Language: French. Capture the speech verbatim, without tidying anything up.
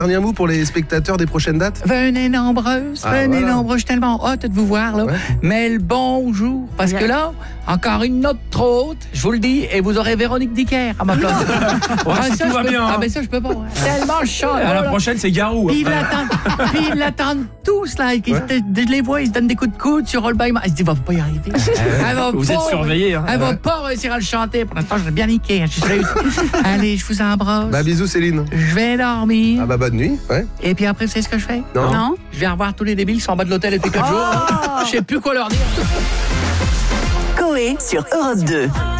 Dernier mot pour les spectateurs des prochaines dates. Venez nombreuses, Ah, venez voilà. nombreux, je suis tellement hâte de vous voir là. Ouais. Mais le bonjour, parce que là, encore une note trop haute, je vous le dis, et vous aurez Véronique Dicker à ma place. Ouais, si ça, tout je va peux- bien, Ah hein. mais ça je peux pas. hein. Tellement chaud. À la là. prochaine, c'est Garou. Puis ils après. l'attendent, puis ils l'attendent tous là. Ils- Je les vois, ils se donnent des coups de coude sur All By My. Elle se dit, va pas y arriver. Elle va Vous pas- êtes surveillés. Hein. Elle va pas réussir à le chanter. Pour l'instant, je l'ai bien niqué. hein. Je suis réussi. Allez, je vous embrasse. Bah bisous Céline. Je vais dormir. Ah bah bonne nuit. Ouais. Et puis après, vous savez ce que je fais? Non. Non. Je vais revoir tous les débiles qui sont en bas de l'hôtel depuis quatre jours. Je sais plus quoi leur dire. Coé sur Europe deux.